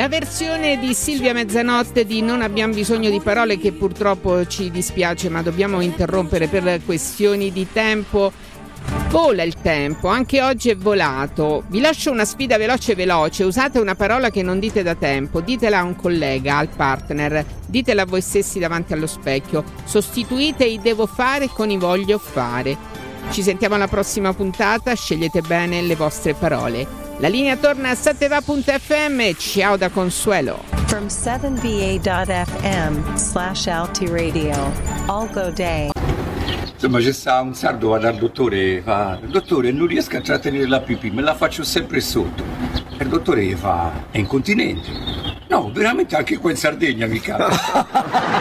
La versione di Silvia Mezzanotte di Non abbiamo bisogno di parole, che purtroppo ci dispiace ma dobbiamo interrompere per questioni di tempo. Vola il tempo, anche oggi è volato. Vi lascio una sfida veloce. Usate una parola che non dite da tempo, ditela a un collega, al partner, ditela a voi stessi davanti allo specchio. Sostituite i devo fare con i voglio fare. Ci sentiamo alla prossima puntata, scegliete bene le vostre parole. La linea torna a 7va.fm. Ciao da Consuelo. From 7va.fm/LT Radio. All go day. Insomma, c'è sta un sardo, va dal dottore, fa: dottore, non riesco a trattenere la pipì, me la faccio sempre sotto. E il dottore gli fa: è incontinente. No, veramente anche qua in Sardegna mi capita.